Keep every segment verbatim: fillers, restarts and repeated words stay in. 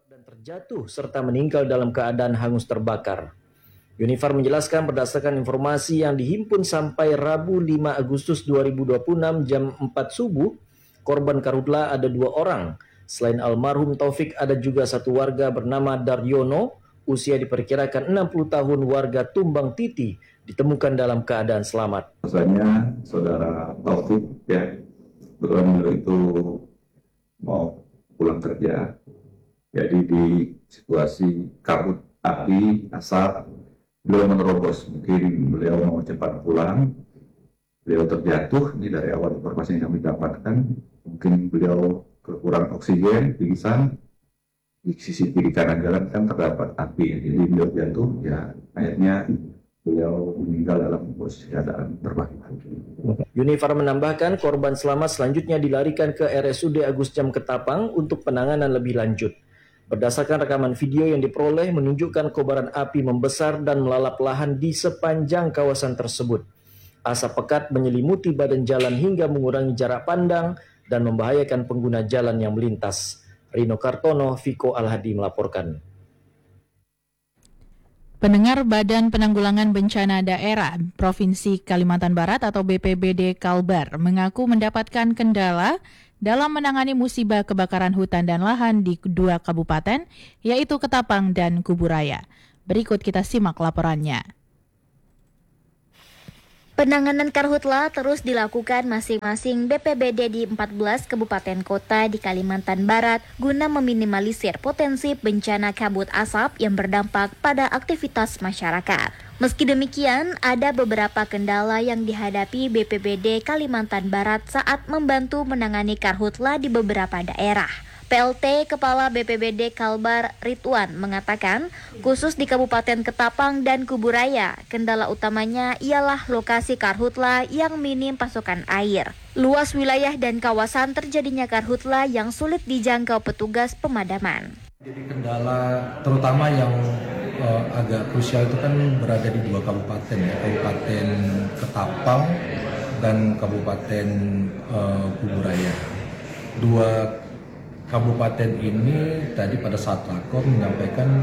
dan terjatuh serta meninggal dalam keadaan hangus terbakar. Yunifar menjelaskan berdasarkan informasi yang dihimpun sampai Rabu lima Agustus dua ribu dua puluh enam jam empat subuh, korban karhutla ada dua orang. Selain almarhum Taufik, ada juga satu warga bernama Daryono, usia diperkirakan enam puluh tahun, warga Tumbang Titi, ditemukan dalam keadaan selamat. Rasanya saudara Taufik ya, kebetulan itu mau pulang kerja. Jadi di situasi kabut api, asap, beliau menerobos. Mungkin beliau mau cepat pulang, beliau terjatuh. Ini dari awal informasi yang kami dapatkan. Mungkin beliau kekurangan oksigen, pingsan. Di sisi kiri kanan jalan kan terdapat api. Jadi beliau jatuh, ya akhirnya beliau meninggal dalam posisi keadaan terbakar. Yunifar menambahkan korban selamat selanjutnya dilarikan ke R S U D Agus Jam Ketapang untuk penanganan lebih lanjut. Berdasarkan rekaman video yang diperoleh menunjukkan kobaran api membesar dan melalap lahan di sepanjang kawasan tersebut. Asap pekat menyelimuti badan jalan hingga mengurangi jarak pandang dan membahayakan pengguna jalan yang melintas. Rino Kartono, Viko Alhadi melaporkan. Pendengar Badan Penanggulangan Bencana Daerah Provinsi Kalimantan Barat atau B P B D Kalbar mengaku mendapatkan kendala dalam menangani musibah kebakaran hutan dan lahan di dua kabupaten, yaitu Ketapang dan Kuburaya. Berikut kita simak laporannya. Penanganan karhutla terus dilakukan masing-masing B P B D di empat belas kabupaten kota di Kalimantan Barat guna meminimalisir potensi bencana kabut asap yang berdampak pada aktivitas masyarakat. Meski demikian, ada beberapa kendala yang dihadapi B P B D Kalimantan Barat saat membantu menangani karhutla di beberapa daerah. P L T Kepala B P B D Kalbar Ridwan mengatakan, khusus di Kabupaten Ketapang dan Kuburaya, kendala utamanya ialah lokasi karhutla yang minim pasokan air. Luas wilayah dan kawasan terjadinya karhutla yang sulit dijangkau petugas pemadaman. Jadi kendala terutama yang uh, agak krusial itu kan berada di dua kabupaten, ya, Kabupaten Ketapang dan Kabupaten uh, Kuburaya. Dua kabupaten ini tadi pada saat rakor menyampaikan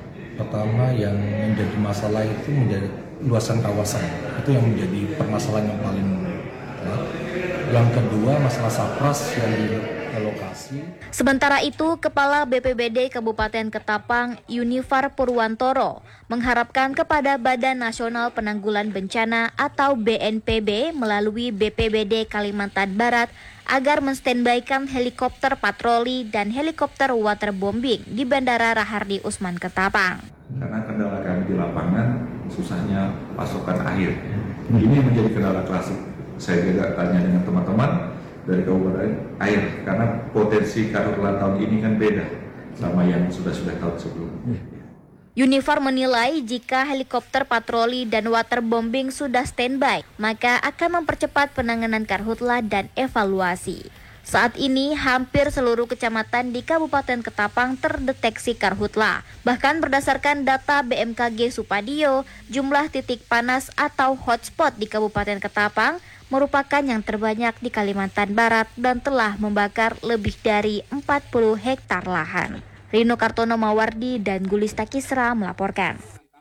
pertama yang menjadi masalah itu menjadi luasan kawasan, itu yang menjadi permasalahan yang paling ya. Yang kedua masalah sapras yang di lokasi. Sementara itu, Kepala B P B D Kabupaten Ketapang Yunifar Purwantoro mengharapkan kepada Badan Nasional Penanggulangan Bencana atau B N P B melalui B P B D Kalimantan Barat agar menstandbykan helikopter patroli dan helikopter waterbombing di Bandara Rahardi Usman Ketapang. Karena kendala kami di lapangan, susahnya pasokan air. Ini menjadi kendala klasik. Saya juga tanya dengan teman-teman dari kabupaten air, karena potensi karhutla tahun ini kan beda sama yang sudah-sudah tahun sebelumnya. Yunifar menilai jika helikopter patroli dan waterbombing sudah standby, maka akan mempercepat penanganan karhutla dan evaluasi. Saat ini, hampir seluruh kecamatan di Kabupaten Ketapang terdeteksi karhutla. Bahkan berdasarkan data B M K G Supadio, jumlah titik panas atau hotspot di Kabupaten Ketapang merupakan yang terbanyak di Kalimantan Barat dan telah membakar lebih dari empat puluh hektar lahan. Rino Kartono Mawardi dan Gulista Kisra melaporkan.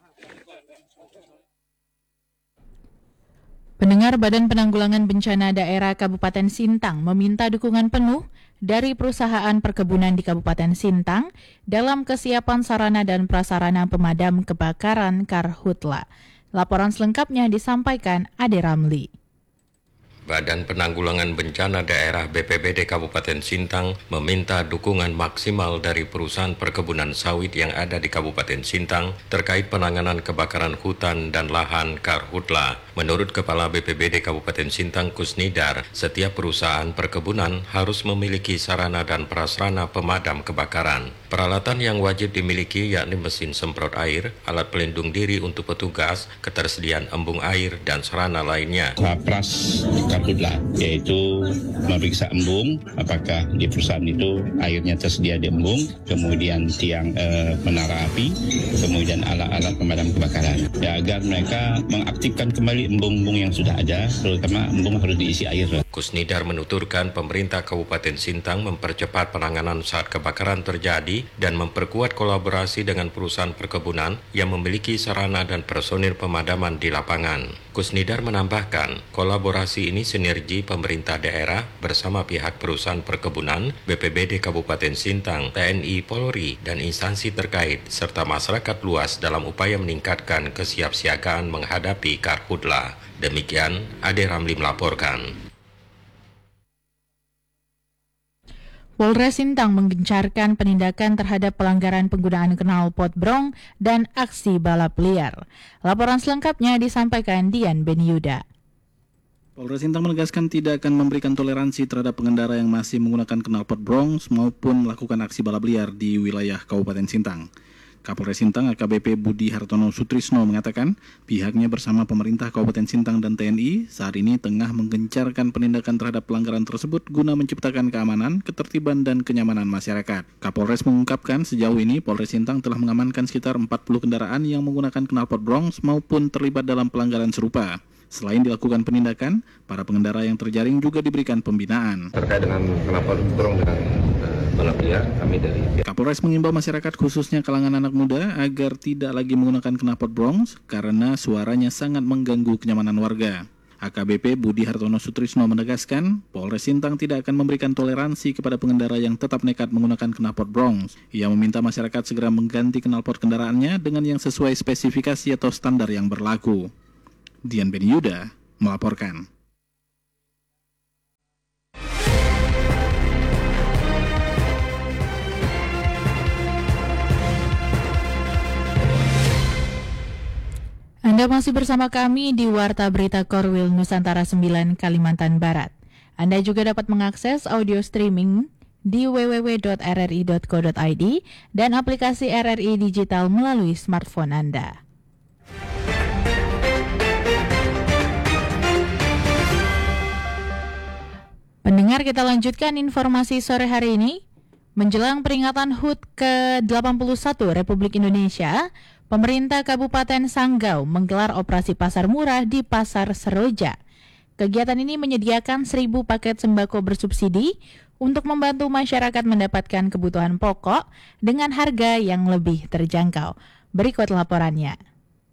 Pendengar Badan Penanggulangan Bencana Daerah Kabupaten Sintang meminta dukungan penuh dari perusahaan perkebunan di Kabupaten Sintang dalam kesiapan sarana dan prasarana pemadam kebakaran karhutla. Laporan selengkapnya disampaikan Ade Ramli. Badan Penanggulangan Bencana Daerah B P B D Kabupaten Sintang meminta dukungan maksimal dari perusahaan perkebunan sawit yang ada di Kabupaten Sintang terkait penanganan kebakaran hutan dan lahan karhutla. Menurut Kepala B P B D Kabupaten Sintang Kusnidar, setiap perusahaan perkebunan harus memiliki sarana dan prasarana pemadam kebakaran. Peralatan yang wajib dimiliki yakni mesin semprot air, alat pelindung diri untuk petugas, ketersediaan embung air, dan sarana lainnya. Sapras Karhutla, yaitu memeriksa embung, apakah di perusahaan itu airnya tersedia di embung, kemudian tiang eh, menara api, kemudian alat-alat pemadam kebakaran. Ya, agar mereka mengaktifkan kembali embung-embung yang sudah ada, terutama embung harus diisi air. Kusnidar menuturkan pemerintah Kabupaten Sintang mempercepat penanganan saat kebakaran terjadi dan memperkuat kolaborasi dengan perusahaan perkebunan yang memiliki sarana dan personil pemadaman di lapangan. Kusnidar menambahkan, kolaborasi ini sinergi pemerintah daerah bersama pihak perusahaan perkebunan, B P B D Kabupaten Sintang, T N I, Polri, dan instansi terkait, serta masyarakat luas dalam upaya meningkatkan kesiapsiagaan menghadapi Karhutla. Demikian, Ade Ramli melaporkan. Polres Sintang menggencarkan penindakan terhadap pelanggaran penggunaan knalpot brong dan aksi balap liar. Laporan selengkapnya disampaikan Dian Beniuda. Polres Sintang menegaskan tidak akan memberikan toleransi terhadap pengendara yang masih menggunakan knalpot brong maupun melakukan aksi balap liar di wilayah Kabupaten Sintang. Kapolres Sintang A K B P Budi Hartono Sutrisno mengatakan pihaknya bersama pemerintah Kabupaten Sintang dan T N I saat ini tengah menggencarkan penindakan terhadap pelanggaran tersebut guna menciptakan keamanan, ketertiban, dan kenyamanan masyarakat. Kapolres mengungkapkan sejauh ini Polres Sintang telah mengamankan sekitar empat puluh kendaraan yang menggunakan knalpot brong maupun terlibat dalam pelanggaran serupa. Selain dilakukan penindakan, para pengendara yang terjaring juga diberikan pembinaan. Terkait dengan knalpot brong dengan balap liar, kami dari Kapolres mengimbau masyarakat khususnya kalangan anak muda agar tidak lagi menggunakan knalpot brong karena suaranya sangat mengganggu kenyamanan warga. A K B P Budi Hartono Sutrisno menegaskan, Polres Sintang tidak akan memberikan toleransi kepada pengendara yang tetap nekat menggunakan knalpot brong. Ia meminta masyarakat segera mengganti knalpot kendaraannya dengan yang sesuai spesifikasi atau standar yang berlaku. Dian Beniuda melaporkan. Anda masih bersama kami di Warta Berita Korwil Nusantara sembilan Kalimantan Barat. Anda juga dapat mengakses audio streaming di w w w dot r r i dot co dot i d dan aplikasi R R I Digital melalui smartphone Anda. Pendengar, kita lanjutkan informasi sore hari ini. Menjelang peringatan H U T ke delapan puluh satu Republik Indonesia, pemerintah Kabupaten Sanggau menggelar operasi pasar murah di Pasar Seroja. Kegiatan ini menyediakan seribu paket sembako bersubsidi untuk membantu masyarakat mendapatkan kebutuhan pokok dengan harga yang lebih terjangkau. Berikut laporannya.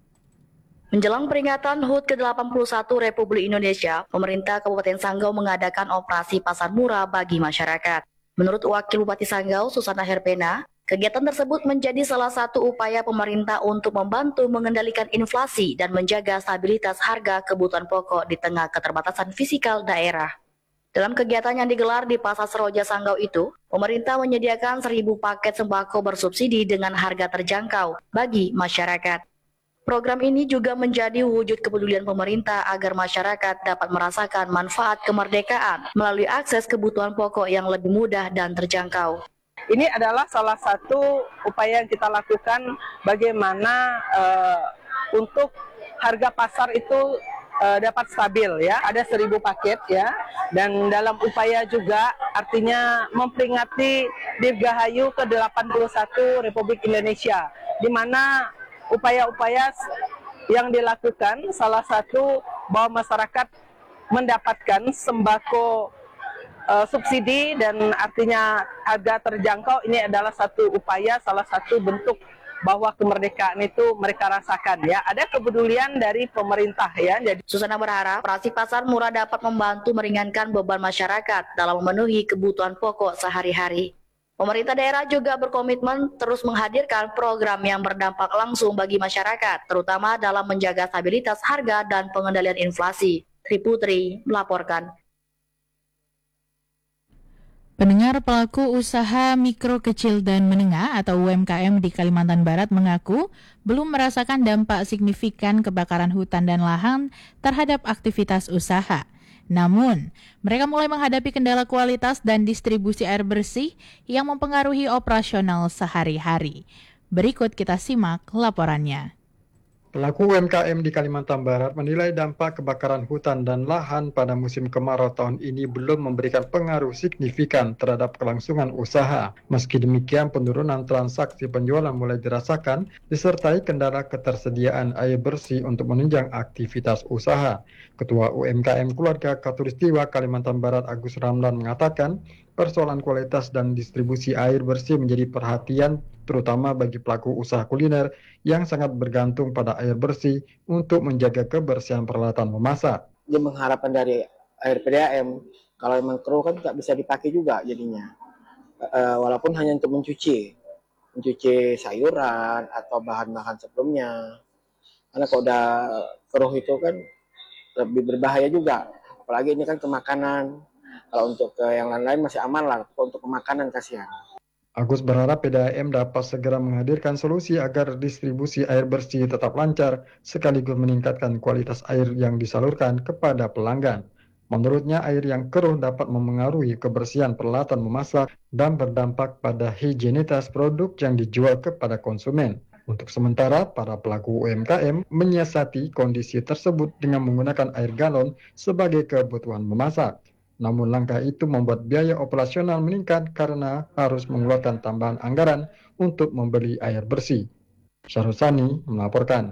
Menjelang peringatan H U T ke delapan puluh satu Republik Indonesia, pemerintah Kabupaten Sanggau mengadakan operasi pasar murah bagi masyarakat. Menurut Wakil Bupati Sanggau, Susana Herpena, kegiatan tersebut menjadi salah satu upaya pemerintah untuk membantu mengendalikan inflasi dan menjaga stabilitas harga kebutuhan pokok di tengah keterbatasan fiskal daerah. Dalam kegiatan yang digelar di Pasar Seroja Sanggau itu, pemerintah menyediakan seribu paket sembako bersubsidi dengan harga terjangkau bagi masyarakat. Program ini juga menjadi wujud kepedulian pemerintah agar masyarakat dapat merasakan manfaat kemerdekaan melalui akses kebutuhan pokok yang lebih mudah dan terjangkau. Ini adalah salah satu upaya yang kita lakukan bagaimana uh, untuk harga pasar itu uh, dapat stabil ya. Ada seribu paket ya, dan dalam upaya juga artinya memperingati Dirgahayu ke delapan puluh satu Republik Indonesia, di mana upaya-upaya yang dilakukan salah satu bahwa masyarakat mendapatkan sembako uh, subsidi dan artinya harga terjangkau. Ini adalah satu upaya, salah satu bentuk bahwa kemerdekaan itu mereka rasakan ya. Ada kepedulian dari pemerintah ya. Jadi Susana berharap operasi pasar murah dapat membantu meringankan beban masyarakat dalam memenuhi kebutuhan pokok sehari-hari. Pemerintah daerah juga berkomitmen terus menghadirkan program yang berdampak langsung bagi masyarakat, terutama dalam menjaga stabilitas harga dan pengendalian inflasi. Tri Putri melaporkan. Pendengar, pelaku usaha mikro kecil dan menengah atau U M K M di Kalimantan Barat mengaku belum merasakan dampak signifikan kebakaran hutan dan lahan terhadap aktivitas usaha. Namun, mereka mulai menghadapi kendala kualitas dan distribusi air bersih yang mempengaruhi operasional sehari-hari. Berikut kita simak laporannya. Pelaku U M K M di Kalimantan Barat menilai dampak kebakaran hutan dan lahan pada musim kemarau tahun ini belum memberikan pengaruh signifikan terhadap kelangsungan usaha. Meski demikian, penurunan transaksi penjualan mulai dirasakan, disertai kendala ketersediaan air bersih untuk menunjang aktivitas usaha. Ketua U M K M Keluarga Khatulistiwa Kalimantan Barat Agus Ramlan mengatakan, persoalan kualitas dan distribusi air bersih menjadi perhatian terutama bagi pelaku usaha kuliner yang sangat bergantung pada air bersih untuk menjaga kebersihan peralatan memasak. Dia mengharapkan dari air P D A M, kalau memang keruh kan tak bisa dipakai juga jadinya. E, walaupun hanya untuk mencuci, mencuci sayuran atau bahan-bahan sebelumnya. Karena kalau udah keruh itu kan lebih berbahaya juga. Apalagi ini kan ke makanan. Kalau untuk ke yang lain-lain masih aman lah, untuk ke makanan kasihan. Agus berharap P D A M dapat segera menghadirkan solusi agar distribusi air bersih tetap lancar sekaligus meningkatkan kualitas air yang disalurkan kepada pelanggan. Menurutnya, air yang keruh dapat memengaruhi kebersihan peralatan memasak dan berdampak pada higienitas produk yang dijual kepada konsumen. Untuk sementara, para pelaku U M K M menyiasati kondisi tersebut dengan menggunakan air galon sebagai kebutuhan memasak. Namun langkah itu membuat biaya operasional meningkat karena harus mengeluarkan tambahan anggaran untuk membeli air bersih. Syahrusani melaporkan.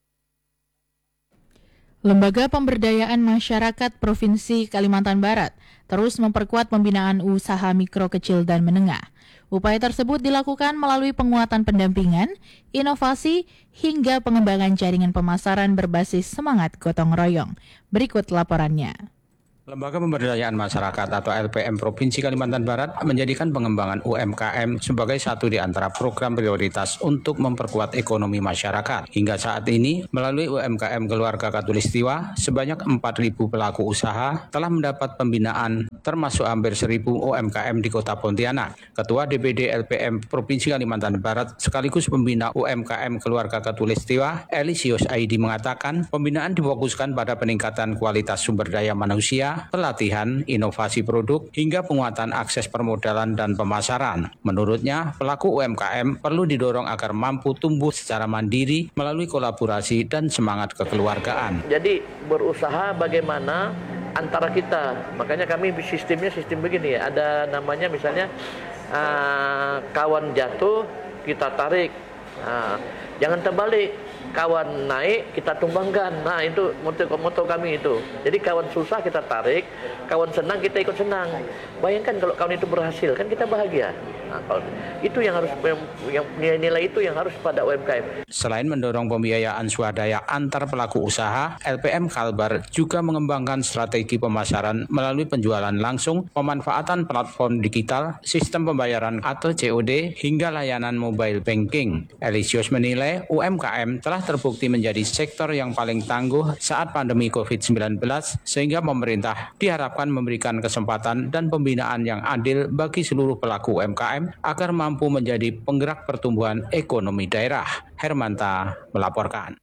Lembaga Pemberdayaan Masyarakat Provinsi Kalimantan Barat terus memperkuat pembinaan usaha mikro, kecil, dan menengah. Upaya tersebut dilakukan melalui penguatan pendampingan, inovasi, hingga pengembangan jaringan pemasaran berbasis semangat gotong royong. Berikut laporannya. Lembaga Pemberdayaan Masyarakat atau L P M Provinsi Kalimantan Barat menjadikan pengembangan U M K M sebagai satu di antara program prioritas untuk memperkuat ekonomi masyarakat. Hingga saat ini, melalui U M K M Keluarga Khatulistiwa, sebanyak empat ribu pelaku usaha telah mendapat pembinaan, termasuk hampir seribu U M K M di Kota Pontianak. Ketua D P D L P M Provinsi Kalimantan Barat sekaligus pembina U M K M Keluarga Khatulistiwa, Elisius Aidi mengatakan, pembinaan difokuskan pada peningkatan kualitas sumber daya manusia, pelatihan, inovasi produk, hingga penguatan akses permodalan dan pemasaran. Menurutnya, pelaku U M K M perlu didorong agar mampu tumbuh secara mandiri melalui kolaborasi dan semangat kekeluargaan. Jadi berusaha bagaimana antara kita, makanya kami sistemnya sistem begini ya, ada namanya misalnya uh, kawan jatuh kita tarik, uh, jangan terbalik. Kawan naik, kita tumbangkan. Nah, itu moto, moto kami itu. Jadi kawan susah kita tarik, kawan senang kita ikut senang. Bayangkan kalau kawan itu berhasil, kan kita bahagia. Nah, kalau itu yang harus, yang nilai-nilai itu yang harus pada U M K M. Selain mendorong pembiayaan swadaya antar pelaku usaha, L P M Kalbar juga mengembangkan strategi pemasaran melalui penjualan langsung, pemanfaatan platform digital, sistem pembayaran atau C O D, hingga layanan mobile banking. Elisius menilai U M K M telah terbukti menjadi sektor yang paling tangguh saat pandemi covid sembilan belas, sehingga pemerintah diharapkan memberikan kesempatan dan pembinaan yang adil bagi seluruh pelaku U M K M agar mampu menjadi penggerak pertumbuhan ekonomi daerah. Hermanta melaporkan.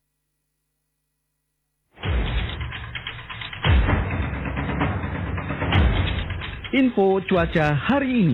Info cuaca hari ini.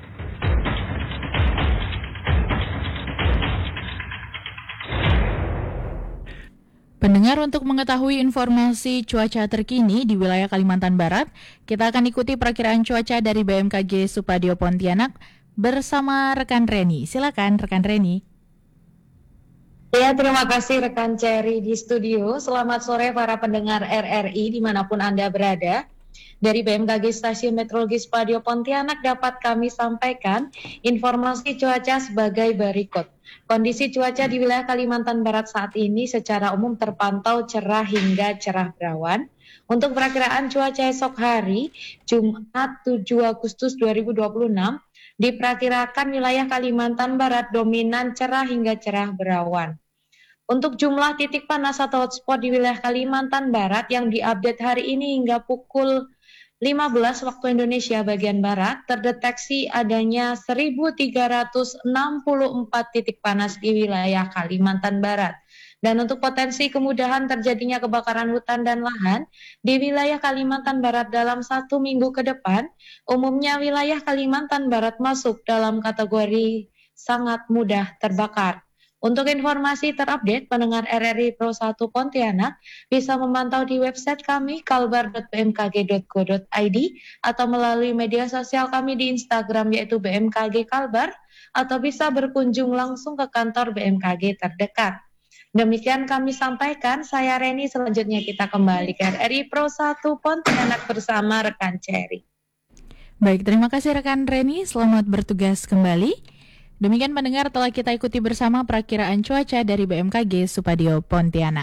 Pendengar, untuk mengetahui informasi cuaca terkini di wilayah Kalimantan Barat, kita akan ikuti perakiraan cuaca dari B M K G Supadio Pontianak bersama rekan Reni. Silakan rekan Reni. Ya, terima kasih rekan Cherry di studio. Selamat sore para pendengar R R I dimanapun Anda berada. Dari B M K G Stasiun Meteorologi Supadio Pontianak dapat kami sampaikan informasi cuaca sebagai berikut. Kondisi cuaca di wilayah Kalimantan Barat saat ini secara umum terpantau cerah hingga cerah berawan. Untuk perakiraan cuaca esok hari, Jumat tujuh Agustus dua ribu dua puluh enam, diperkirakan wilayah Kalimantan Barat dominan cerah hingga cerah berawan. Untuk jumlah titik panas atau hotspot di wilayah Kalimantan Barat yang diupdate hari ini hingga pukul lima belas waktu Indonesia bagian Barat, terdeteksi adanya seribu tiga ratus enam puluh empat titik panas di wilayah Kalimantan Barat. Dan untuk potensi kemudahan terjadinya kebakaran hutan dan lahan di wilayah Kalimantan Barat dalam satu minggu ke depan, umumnya wilayah Kalimantan Barat masuk dalam kategori sangat mudah terbakar. Untuk informasi terupdate, pendengar R R I Pro satu Pontianak bisa memantau di website kami kalbar dot b m k g dot go dot i d atau melalui media sosial kami di Instagram yaitu B M K G Kalbar, atau bisa berkunjung langsung ke kantor B M K G terdekat. Demikian kami sampaikan, saya Reni, selanjutnya kita kembali ke R R I Pro satu Pontianak bersama rekan Cherry. Baik, terima kasih rekan Reni, selamat bertugas kembali. Demikian pendengar, telah kita ikuti bersama perakiraan cuaca dari B M K G Supadio Pontianak.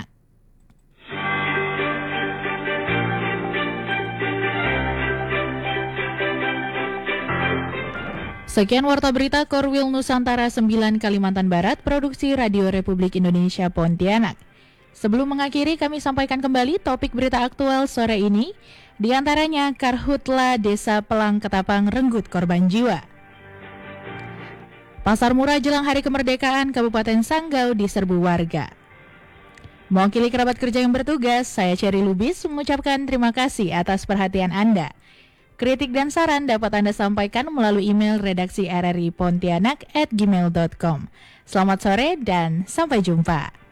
Sekian Warta Berita Korwil Nusantara sembilan Kalimantan Barat, produksi Radio Republik Indonesia Pontianak. Sebelum mengakhiri, kami sampaikan kembali topik berita aktual sore ini, di antaranya Karhutla Desa Pelang Ketapang renggut korban jiwa. Pasar murah jelang Hari Kemerdekaan Kabupaten Sanggau diserbu warga. Mewakili kerabat kerja yang bertugas, saya Cherry Lubis mengucapkan terima kasih atas perhatian Anda. Kritik dan saran dapat Anda sampaikan melalui email redaksi r r i pontianak at gmail dot com. Selamat sore dan sampai jumpa.